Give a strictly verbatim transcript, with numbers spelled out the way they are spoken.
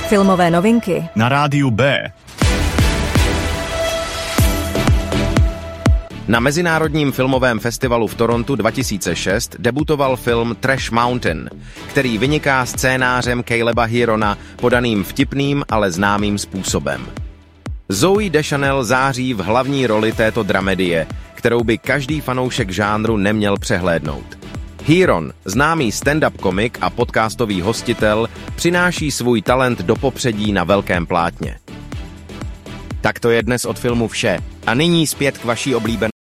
Filmové novinky na rádiu B. Na Mezinárodním filmovém festivalu v Torontu dva tisíce šest debutoval film Trash Mountain, který vyniká scénářem Caleba Hirona podaným vtipným, ale známým způsobem. Zooey Deschanel září v hlavní roli této dramedie, kterou by každý fanoušek žánru neměl přehlédnout. Hiron, známý stand-up komik a podcastový hostitel, přináší svůj talent do popředí na velkém plátně. Tak to je dnes od filmu vše. A nyní zpět k vaší oblíbené